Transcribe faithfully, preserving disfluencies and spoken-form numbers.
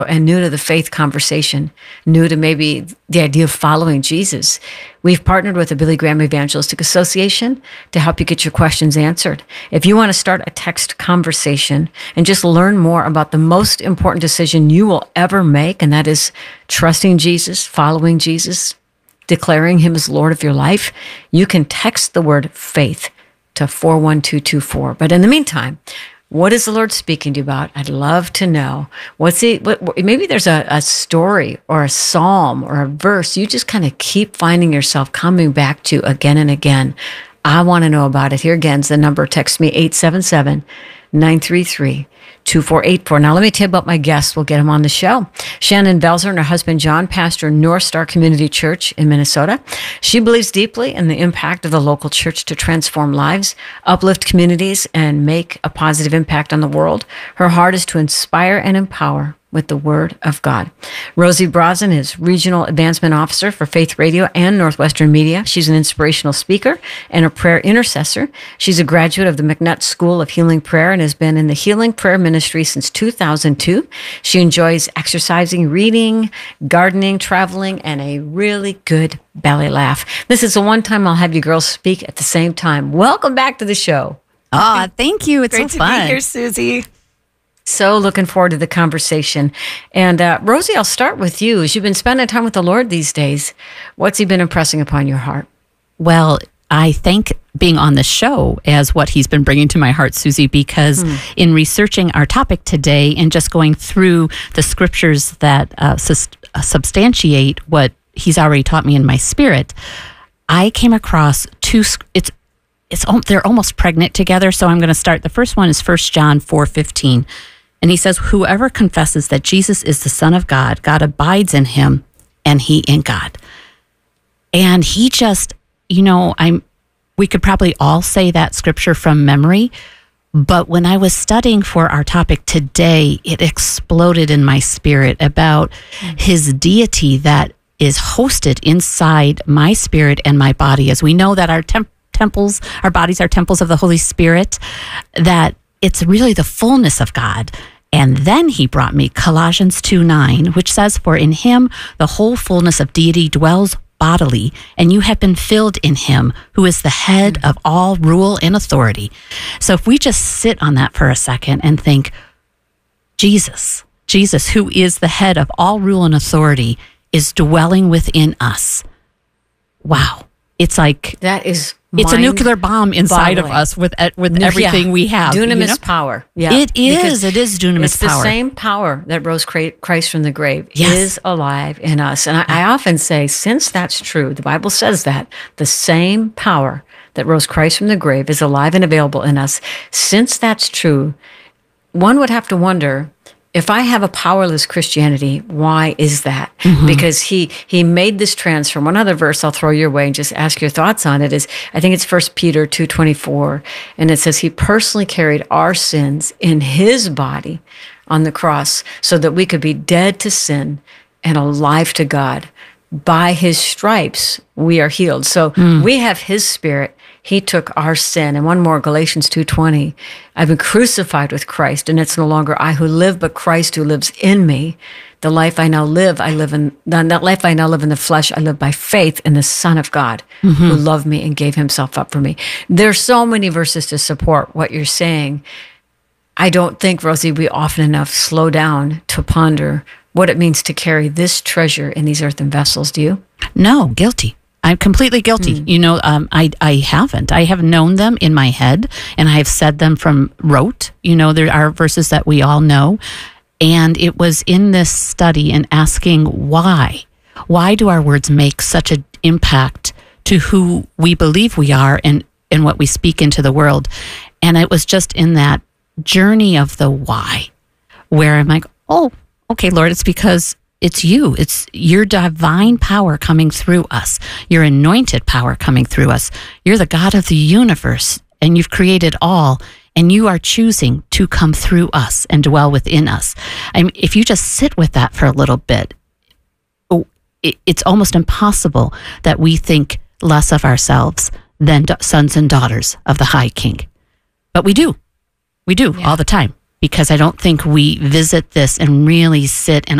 and new to the faith conversation, new to maybe the idea of following Jesus, we've partnered with the Billy Graham Evangelistic Association to help you get your questions answered. If you want to start a text conversation and just learn more about the most important decision you will ever make, and that is trusting Jesus, following Jesus, declaring him as Lord of your life, you can text the word faith to four one two two four. But in the meantime, what is the Lord speaking to you about? I'd love to know. What's he, what, maybe there's a, a story or a psalm or a verse you just kind of keep finding yourself coming back to again and again. I want to know about it. Here again is the number. Text me eight seven seven, nine three three, two four eight four. Now, let me tell you about my guests. We'll get them on the show. Shannon Belzer and her husband, John, pastor North Star Community Church in Minnesota. She believes deeply in the impact of the local church to transform lives, uplift communities, and make a positive impact on the world. Her heart is to inspire and empower with the Word of God. Rosie Brosnan is Regional Advancement Officer for Faith Radio and Northwestern Media. She's an inspirational speaker and a prayer intercessor. She's a graduate of the McNutt School of Healing Prayer and has been in the Healing Prayer Ministry since two thousand two. She enjoys exercising, reading, gardening, traveling, and a really good belly laugh. This is the one time I'll have you girls speak at the same time. Welcome back to the show. Oh, thank you. It's Great so to fun. be here, Susie. So looking forward to the conversation. And uh, Rosie, I'll start with you. As you've been spending time with the Lord these days, what's he been impressing upon your heart? Well, I thank being on the show as what he's been bringing to my heart, Susie, because hmm. in researching our topic today and just going through the scriptures that uh, sus- uh, substantiate what he's already taught me in my spirit, I came across two, it's It's they're almost pregnant together, so I'm going to start. The first one is First John four fifteen, and he says, "Whoever confesses that Jesus is the Son of God, God abides in him, and he in God." And he just, you know, I'm. We could probably all say that scripture from memory, but when I was studying for our topic today, it exploded in my spirit about his deity that is hosted inside my spirit and my body. As we know that our temp. temples, our bodies are temples of the Holy Spirit, that it's really the fullness of God. And then he brought me Colossians two nine, which says, "For in him the whole fullness of deity dwells bodily, and you have been filled in him, who is the head of all rule and authority." So if we just sit on that for a second and think, Jesus, Jesus, who is the head of all rule and authority, is dwelling within us. Wow. It's like... That is... It's a nuclear bomb inside boggling. of us with with everything yeah. we have. Dunamis you know? power. Yeah, it is. It is dunamis it's power. It's the same power that rose Christ from the grave yes. is alive in us. And I, I often say, since that's true, the Bible says that, the same power that rose Christ from the grave is alive and available in us. Since that's true, one would have to wonder, if I have a powerless Christianity, why is that? Mm-hmm. Because he he made this transfer. One other verse I'll throw your way and just ask your thoughts on it is, I think it's First Peter two twenty-four, and it says he personally carried our sins in his body on the cross so that we could be dead to sin and alive to God. By his stripes, we are healed. So mm. we have his spirit. He took our sin. And one more, Galatians two twenty, I've been crucified with Christ, and it's no longer I who live, but Christ who lives in me. The life I now live, I live in, that life I now live in the flesh, I live by faith in the Son of God, mm-hmm. who loved me and gave himself up for me. There's so many verses to support what you're saying. I don't think, Rosie, we often enough slow down to ponder what it means to carry this treasure in these earthen vessels. Do you? No, guilty. I'm completely guilty. Mm. You know, um, I I haven't. I have known them in my head, and I have said them from rote. You know, there are verses that we all know. And it was in this study and asking why. Why do our words make such an impact to who we believe we are and, and what we speak into the world? And it was just in that journey of the why, where I'm like, oh, okay, Lord, it's because it's you. It's your divine power coming through us, your anointed power coming through us. You're the God of the universe, and you've created all, and you are choosing to come through us and dwell within us. I mean, if you just sit with that for a little bit, it, it's almost impossible that we think less of ourselves than sons and daughters of the High King. But we do. We do yeah. all the time. because I don't think we visit this and really sit and